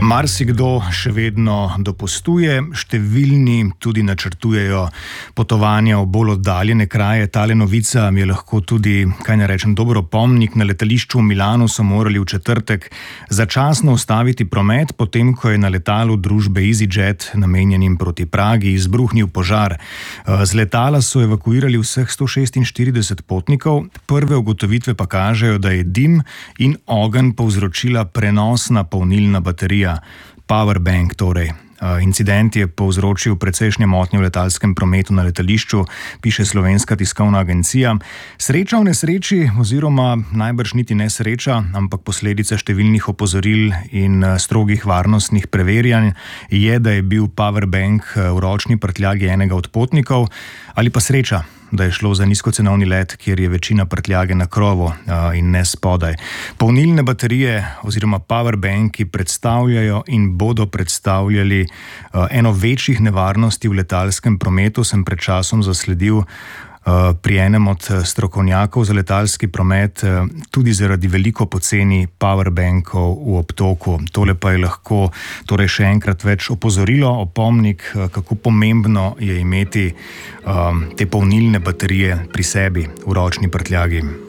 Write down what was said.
Marsikdo še vedno dopustuje, številni tudi načrtujejo potovanja v bolj oddaljene kraje. Tale novica mi je lahko tudi, kaj ne rečem, dober opomnik. Na letališču v Milanu so morali v četrtek začasno ustaviti promet, potem ko je na letalu družbe EasyJet, namenjenim proti Pragi, izbruhnil požar. Z letala so evakuirali vseh 146 potnikov. Prve ugotovitve pa kažejo, da je dim in ogenj povzročila prenosna polnilna baterija. Powerbank torej. Incident je povzročil precejšnje motnje v letalskem prometu na letališču, piše Slovenska tiskovna agencija. Sreča v nesreči, oziroma najbrž niti nesreča, ampak posledica številnih opozoril in strogih varnostnih preverjanj je, da je bil Powerbank v ročni prtljagi enega od potnikov, ali pa sreča, da je šlo za nizkocenovni let, kjer je večina prtljage na krovu in ne spodaj. Polnilne baterije oziroma powerbanki predstavljajo in bodo predstavljali eno večjih nevarnosti v letalskem prometu, sem pred časom zasledil pri enem od strokovnjakov za letalski promet, tudi zaradi veliko poceni powerbankov v obtoku. Tole pa je lahko torej še enkrat več opozorilo, opomnik, kako pomembno je imeti te polnilne baterije pri sebi v ročni prtljagi.